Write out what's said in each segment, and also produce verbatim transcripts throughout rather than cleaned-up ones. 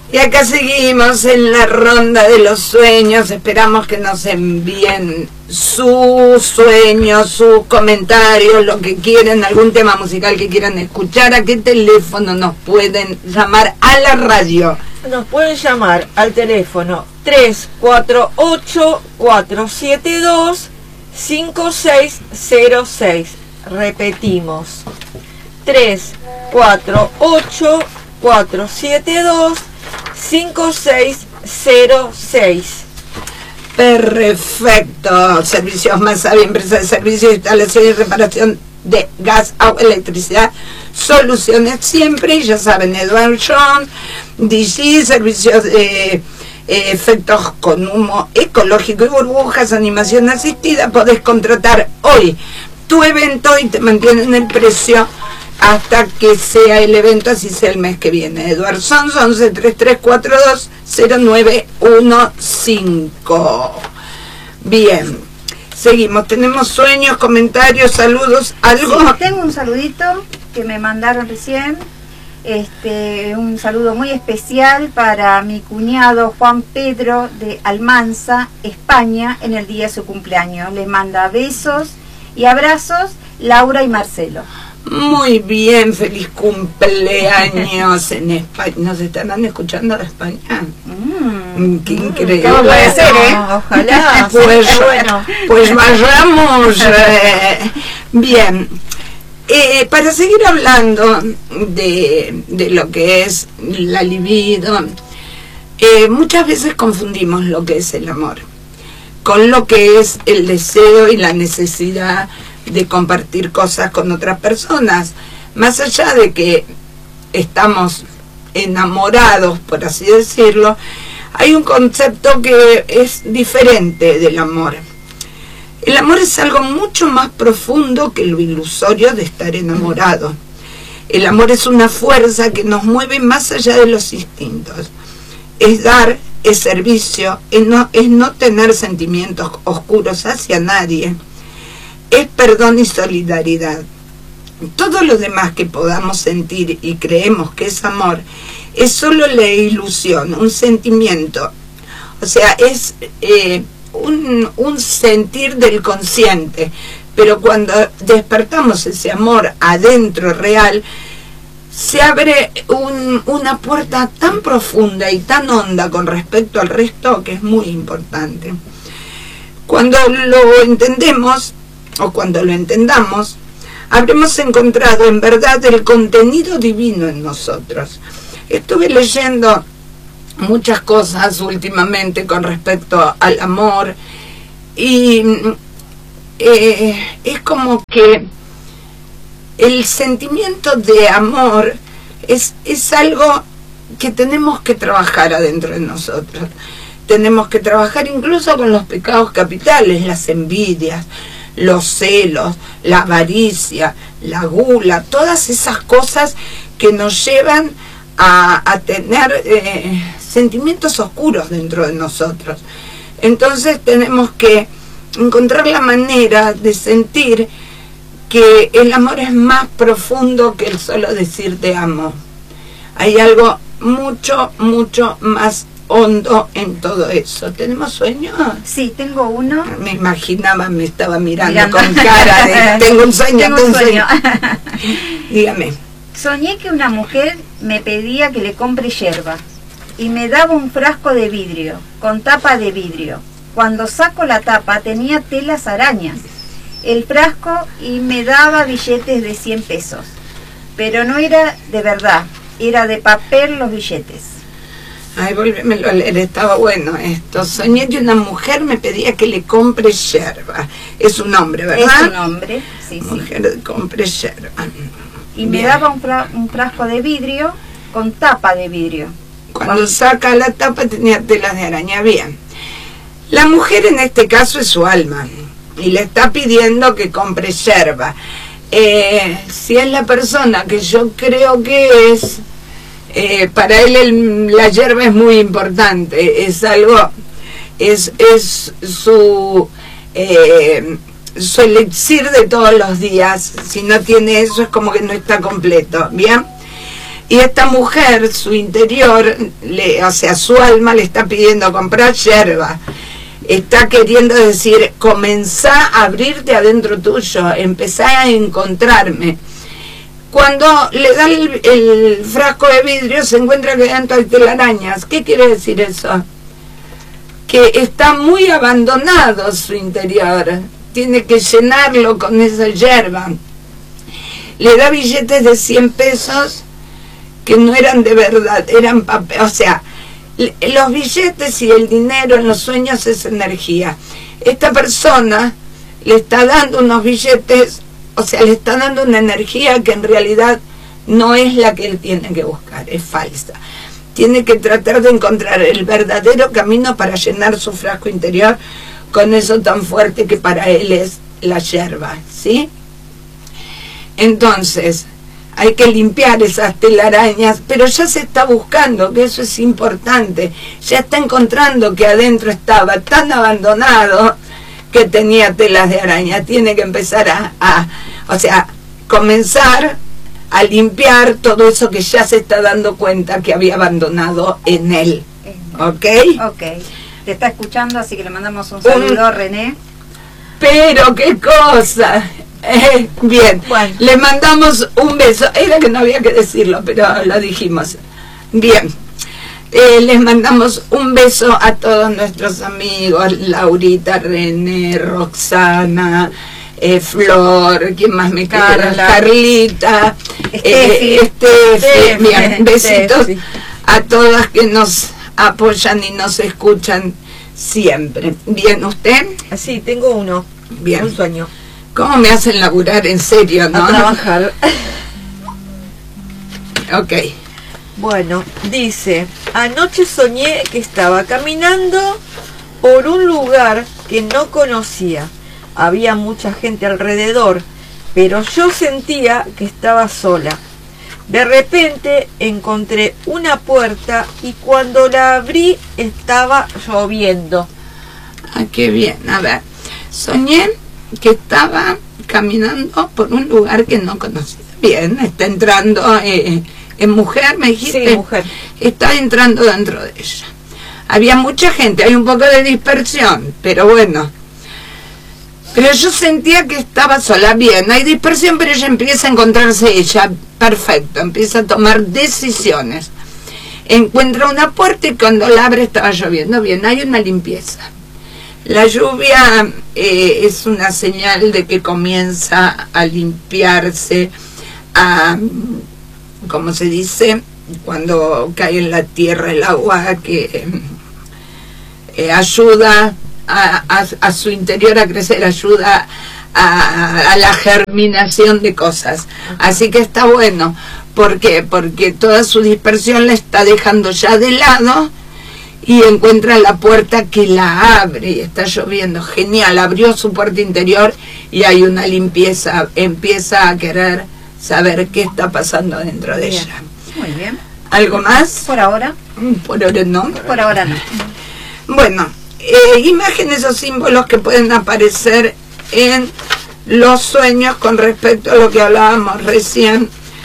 Y acá seguimos en la ronda de los sueños. Esperamos que nos envíen sus sueños, sus comentarios, lo que quieran, algún tema musical que quieran escuchar. ¿A qué teléfono nos pueden llamar a la radio? Nos pueden llamar al teléfono tres cuatro ocho, cuatro siete dos, cinco seis cero seis. Repetimos, tres cuatro ocho, cuatro siete dos, cinco seis cero seis. Perfecto. Servicios Masabi, empresa de servicios, instalación y reparación de gas, agua, electricidad, soluciones siempre. Y ya saben, Edward Jones, D G, servicios de eh, efectos con humo ecológico y burbujas, animación asistida. Podés contratar hoy tu evento y te mantienen el precio hasta que sea el evento, así sea el mes que viene. Edward Sons, once treinta y tres cuarenta y dos cero nueve quince. Bien, seguimos. Tenemos sueños, comentarios, saludos, algo. Sí, tengo un saludito que me mandaron recién. Este, un saludo muy especial para mi cuñado Juan Pedro de Almanza, España, en el día de su cumpleaños. Le manda besos y abrazos Laura y Marcelo. Muy bien, feliz cumpleaños en España. ¿Nos estarán escuchando de España? Mm, qué increíble. ¿Cómo puede ser, eh? Ojalá. Pues, sí, bueno. pues vayamos. Eh, bien. Eh, para seguir hablando de, de lo que es la libido, eh, muchas veces confundimos lo que es el amor con lo que es el deseo y la necesidad de compartir cosas con otras personas. Más allá de que estamos enamorados, por así decirlo, hay un concepto que es diferente del amor. El amor es algo mucho más profundo que lo ilusorio de estar enamorado. El amor es una fuerza que nos mueve más allá de los instintos. Es dar, es servicio, es no, es no tener sentimientos oscuros hacia nadie. Es perdón y solidaridad. Todo lo demás que podamos sentir y creemos que es amor es solo la ilusión, un sentimiento. O sea, es eh, un, un sentir del consciente. Pero cuando despertamos ese amor adentro real, se abre un, una puerta tan profunda y tan honda con respecto al resto que es muy importante. Cuando lo entendemos, o cuando lo entendamos, habremos encontrado en verdad el contenido divino en nosotros. Estuve leyendo muchas cosas últimamente con respecto al amor y eh, es como que el sentimiento de amor es, es algo que tenemos que trabajar adentro de nosotros. Tenemos que trabajar incluso con los pecados capitales, las envidias, los celos, la avaricia, la gula, todas esas cosas que nos llevan a, a tener eh, sentimientos oscuros dentro de nosotros. Entonces tenemos que encontrar la manera de sentir que el amor es más profundo que el solo decir te amo. Hay algo mucho, mucho más hondo en todo eso. ¿Tenemos sueños? Sí, tengo uno. Me imaginaba, me estaba mirando, mirando. con cara de tengo un sueño, tengo un sueño. Dígame. Soñé que una mujer me pedía que le compre yerba y me daba un frasco de vidrio con tapa de vidrio. Cuando saco la tapa tenía telas arañas el frasco y me daba billetes de cien pesos, pero no era de verdad, era de papel los billetes. Ay, volvémelo a leer, estaba bueno esto. Soñé que una mujer me pedía que le compre yerba. Es un hombre, ¿verdad? Es un hombre, sí, mujer, sí. compre yerba. Y Bien. me daba un, fra un frasco de vidrio con tapa de vidrio. Cuando Cuando saca la tapa tenía telas de araña. Bien. La mujer en este caso es su alma y le está pidiendo que compre yerba. Eh, si es la persona que yo creo que es, eh, para él el, la yerba es muy importante, es algo, es, es su, eh, su elixir de todos los días. Si no tiene eso es como que no está completo. Bien, Y esta mujer, su interior, le, o sea, su alma le está pidiendo comprar yerba. Está queriendo decir, comenzá a abrirte adentro tuyo, empezá a encontrarme. Cuando le da el, el frasco de vidrio, se encuentra que dentro hay telarañas. ¿Qué quiere decir eso? Que está muy abandonado su interior. Tiene que llenarlo con esa yerba. Le da billetes de cien pesos que no eran de verdad, eran papel. O sea, los billetes y el dinero en los sueños es energía. Esta persona le está dando unos billetes, o sea, le está dando una energía que en realidad no es la que él tiene que buscar, es falsa. Tiene que tratar de encontrar el verdadero camino para llenar su frasco interior con eso tan fuerte que para él es la yerba, ¿sí? Entonces, hay que limpiar esas telarañas, pero ya se está buscando, que eso es importante. Ya está encontrando que adentro estaba tan abandonado que tenía telas de araña. Tiene que empezar a, a, o sea, comenzar a limpiar todo eso que ya se está dando cuenta que había abandonado en él. ¿Ok? Ok. Te está escuchando, así que le mandamos un saludo a René. Pero qué cosa. Eh, bien, bueno. Le mandamos un beso. Era que no había que decirlo, pero lo dijimos. Bien, eh, les mandamos un beso a todos nuestros amigos, Laurita, René, Roxana, eh, Flor, ¿quién más me queda? Carlita, eh, Estefi. Bien, besitos Estefi. A todas que nos apoyan y nos escuchan siempre. Bien, ¿usted? Sí, tengo uno. Bien. Un sueño. ¿Cómo me hacen laburar en serio, no? A trabajar. Ok. Bueno, dice, anoche soñé que estaba caminando por un lugar que no conocía. Había mucha gente alrededor, pero yo sentía que estaba sola. De repente encontré una puerta y cuando la abrí estaba lloviendo. Ah, qué bien. A ver, soñé que estaba caminando por un lugar que no conocía. Bien, está entrando eh, en mujer, me dijiste. Sí, mujer. Está entrando dentro de ella. Había mucha gente, hay un poco de dispersión, pero bueno. Pero yo sentía que estaba sola. Bien, hay dispersión, pero ella empieza a encontrarse ella. Perfecto, empieza a tomar decisiones. Encuentra una puerta y cuando la abre estaba lloviendo. Bien, hay una limpieza. La lluvia eh, es una señal de que comienza a limpiarse, a, como se dice, cuando cae en la tierra el agua, que eh, ayuda a, a, a su interior a crecer, ayuda a, a la germinación de cosas. Así que está bueno. ¿Por qué? Porque toda su dispersión la está dejando ya de lado y encuentra la puerta que la abre y está lloviendo. Genial, abrió su puerta interior y hay una limpieza. Empieza a querer saber qué está pasando dentro de bien. ella. Muy bien. ¿Algo más? Por ahora. Por ahora no. Por ahora no. Bueno, eh, imágenes o símbolos que pueden aparecer en los sueños con respecto a lo que hablábamos recién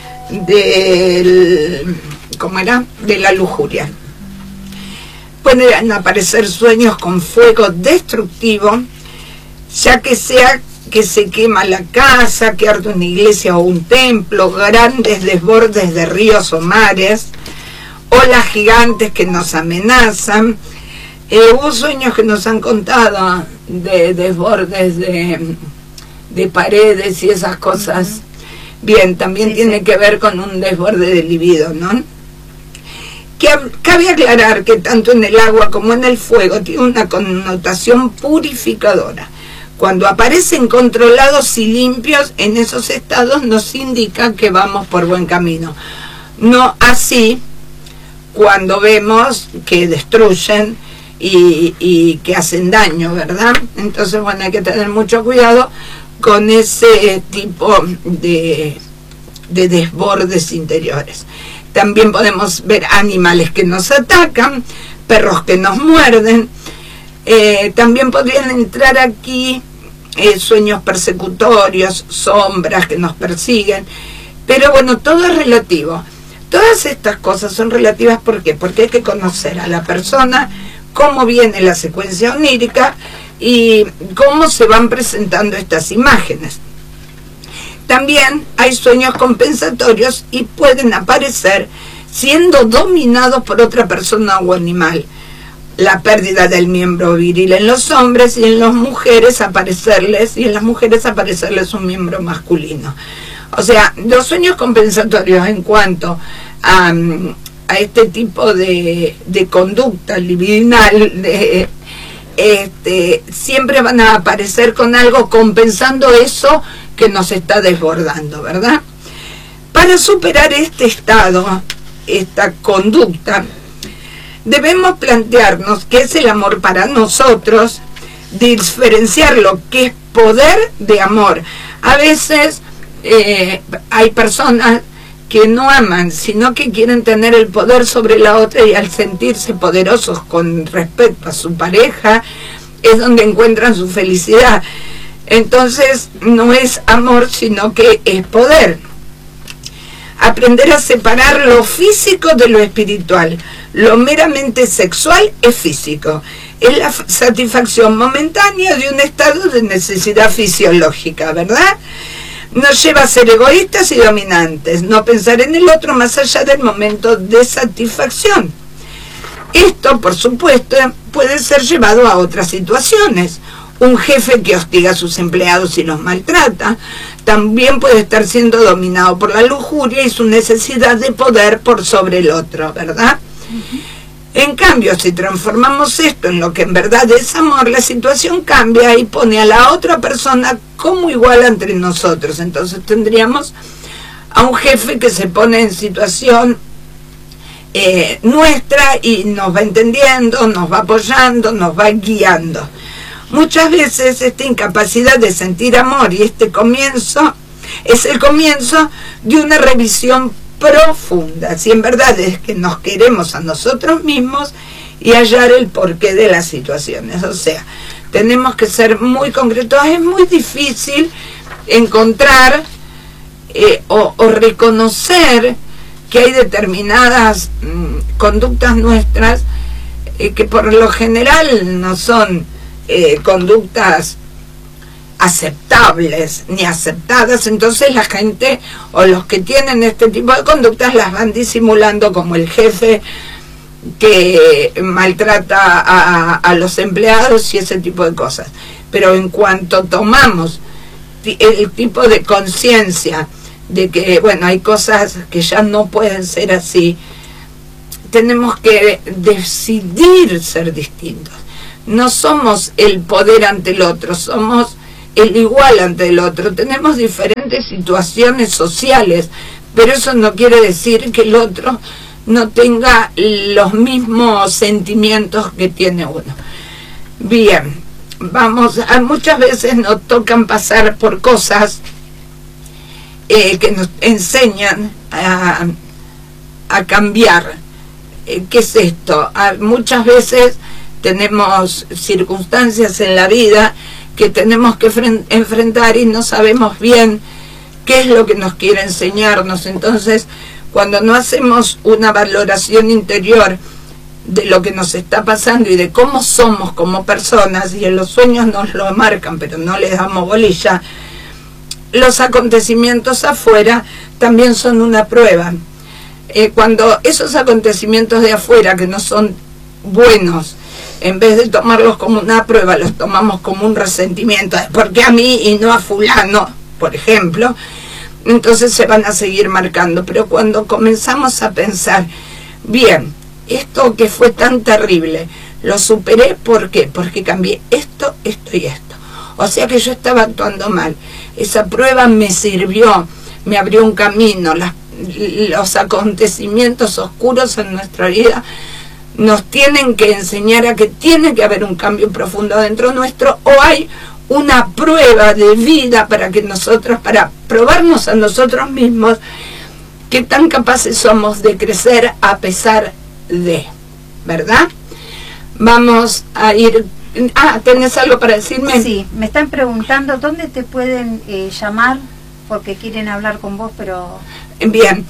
del, ¿cómo era? De la lujuria. Pueden aparecer sueños con fuego destructivo, ya que sea que se quema la casa, que arde una iglesia o un templo, grandes desbordes de ríos o mares, olas gigantes que nos amenazan. Eh, hubo sueños que nos han contado de desbordes de, de paredes y esas cosas. Bien, también sí, tiene sí. que ver con un desborde de libido, ¿no? Que cabe aclarar que tanto en el agua como en el fuego tiene una connotación purificadora. Cuando aparecen controlados y limpios, en esos estados nos indica que vamos por buen camino. No así cuando vemos que destruyen y, y que hacen daño, ¿verdad? Entonces, bueno, hay que tener mucho cuidado con ese tipo de, de desbordes interiores. También podemos ver animales que nos atacan, perros que nos muerden. Eh, también podrían entrar aquí eh, sueños persecutorios, sombras que nos persiguen. Pero bueno, todo es relativo. Todas estas cosas son relativas, ¿por qué? Porque hay que conocer a la persona, cómo viene la secuencia onírica y cómo se van presentando estas imágenes. También hay sueños compensatorios y pueden aparecer siendo dominados por otra persona o animal. La pérdida del miembro viril en los hombres y en las mujeres aparecerles, y en las mujeres aparecerles un miembro masculino. O sea, los sueños compensatorios en cuanto a, a este tipo de, de conducta libidinal, de, este, siempre van a aparecer con algo compensando eso que nos está desbordando, ¿verdad? Para superar este estado, esta conducta, debemos plantearnos qué es el amor para nosotros, diferenciar lo que es poder de amor. A veces eh, hay personas que no aman, sino que quieren tener el poder sobre la otra, y al sentirse poderosos con respecto a su pareja, es donde encuentran su felicidad. Entonces no es amor, sino que es poder. Aprender a separar lo físico de lo espiritual. Lo meramente sexual es físico. Es la satisfacción momentánea de un estado de necesidad fisiológica, ¿verdad? Nos lleva a ser egoístas y dominantes, no pensar en el otro más allá del momento de satisfacción. Esto, por supuesto, puede ser llevado a otras situaciones. Un jefe que hostiga a sus empleados y los maltrata también puede estar siendo dominado por la lujuria y su necesidad de poder por sobre el otro, ¿verdad? Uh-huh. En cambio, si transformamos esto en lo que en verdad es amor, la situación cambia y pone a la otra persona como igual entre nosotros. Entonces tendríamos a un jefe que se pone en situación eh, nuestra y nos va entendiendo, nos va apoyando, nos va guiando. Muchas veces esta incapacidad de sentir amor y este comienzo es el comienzo de una revisión profunda, si en verdad es que nos queremos a nosotros mismos y hallar el porqué de las situaciones. O sea, tenemos que ser muy concretos. Es muy difícil encontrar eh, o, o reconocer que hay determinadas mmm, conductas nuestras eh, que por lo general no son Eh, conductas aceptables ni aceptadas. Entonces la gente o los que tienen este tipo de conductas las van disimulando, como el jefe que maltrata a, a los empleados y ese tipo de cosas. Pero en cuanto tomamos el tipo de conciencia de que, bueno, hay cosas que ya no pueden ser así, tenemos que decidir ser distintos. No somos el poder ante el otro, somos el igual ante el otro. Tenemos diferentes situaciones sociales, pero eso no quiere decir que el otro no tenga los mismos sentimientos que tiene uno. Bien, vamos, a, muchas veces nos tocan pasar por cosas eh, que nos enseñan a, a cambiar. Eh, ¿Qué es esto? A, muchas veces tenemos circunstancias en la vida que tenemos que enfrentar y no sabemos bien qué es lo que nos quiere enseñarnos. Entonces, cuando no hacemos una valoración interior de lo que nos está pasando y de cómo somos como personas, y en los sueños nos lo marcan, pero no les damos bolilla, los acontecimientos afuera también son una prueba. Eh, cuando esos acontecimientos de afuera, que no son buenos, en vez de tomarlos como una prueba, los tomamos como un resentimiento, ¿por qué a mí y no a fulano?, por ejemplo, entonces se van a seguir marcando. Pero cuando comenzamos a pensar, bien, esto que fue tan terrible, lo superé, ¿por qué? Porque cambié esto, esto y esto. O sea que yo estaba actuando mal. Esa prueba me sirvió, me abrió un camino. Las, los acontecimientos oscuros en nuestra vida nos tienen que enseñar a que tiene que haber un cambio profundo dentro nuestro, o hay una prueba de vida para que nosotros, para probarnos a nosotros mismos qué tan capaces somos de crecer a pesar de, ¿verdad? Vamos a ir. Ah, ¿tenés algo para decirme? Sí, me están preguntando dónde te pueden eh, llamar porque quieren hablar con vos, pero... Bien.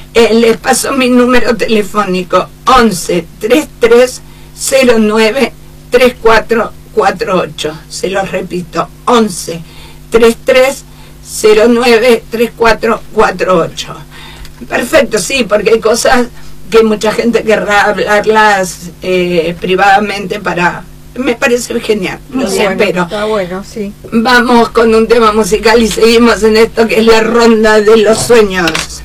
Eh, les paso mi número telefónico once, treinta y tres, cero nueve, treinta y cuatro cuarenta y ocho. Se los repito, once, treinta y tres, cero nueve, treinta y cuatro cuarenta y ocho. Perfecto, sí, porque hay cosas que mucha gente querrá hablarlas eh, privadamente para... Me parece genial, Muy lo bueno, espero. está bueno, sí. Vamos con un tema musical y seguimos en esto que es la ronda de los sueños.